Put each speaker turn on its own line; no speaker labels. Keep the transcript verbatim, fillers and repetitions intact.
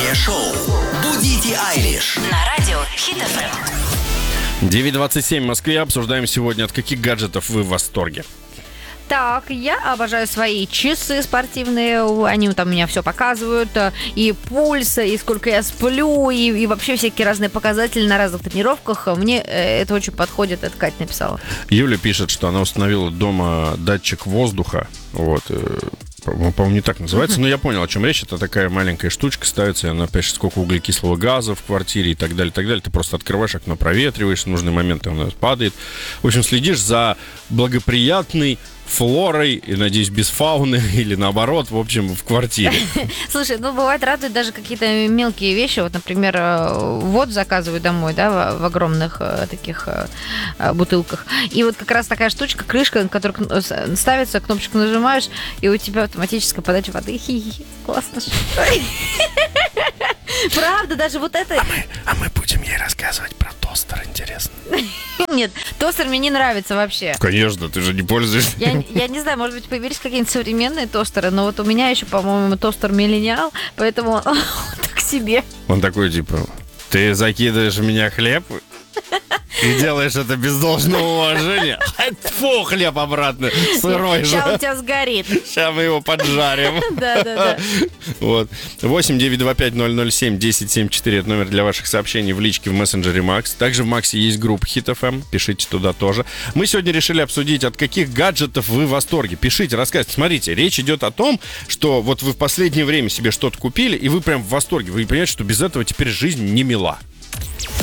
Утреннее шоу «Будите Айлиш»
на радио Хит эф эм.
девять двадцать семь в Москве. Обсуждаем сегодня, от каких гаджетов вы в восторге.
Так, я обожаю свои часы спортивные, они там меня все показывают, и пульс, и сколько я сплю, и, и вообще всякие разные показатели на разных тренировках. Мне это очень подходит, это Катя написала.
Юля пишет, что она установила дома датчик воздуха, вот, по-моему, не так называется, но я понял, о чем речь. Это такая маленькая штучка, ставится, и она пишет, сколько углекислого газа в квартире и так далее, и так далее. Ты просто открываешь окно, проветриваешь, в нужный момент она падает. В общем, следишь за благоприятной флорой, и, надеюсь, без фауны, или наоборот, в общем, в квартире.
Слушай, ну, бывает, радуют даже какие-то мелкие вещи. Вот, например, воду заказываю домой, да, в, в огромных таких бутылках. И вот как раз такая штучка, крышка, на которую ставится, кнопочку нажимаешь, и у тебя автоматическая подача воды. Хи-хи, классно. Правда, даже вот это...
А мы, а мы будем ей рассказывать про тостер, интересно.
Нет, тостер мне не нравится вообще.
Конечно, ты же не пользуешься.
Я, я не знаю, может быть, появились какие-нибудь современные тостеры, но вот у меня еще, по-моему, тостер миллениал, поэтому он так себе.
Он такой, типа, ты закидываешь в меня хлеб и делаешь это без должного уважения. Фу, хлеб обратно, сырой же.
Сейчас у тебя сгорит.
Сейчас мы его поджарим.
Да, да, да.
Вот. восемь девятьсот двадцать пять ноль ноль семь десять семьдесят четыре. Это номер для ваших сообщений в личке в мессенджере Макс. Также в Максе есть группа Хит эф эм. Пишите туда тоже. Мы сегодня решили обсудить, от каких гаджетов вы в восторге. Пишите, рассказывайте. Смотрите, речь идет о том, что вот вы в последнее время себе что-то купили, и вы прям в восторге. Вы понимаете, что без этого теперь жизнь не мила.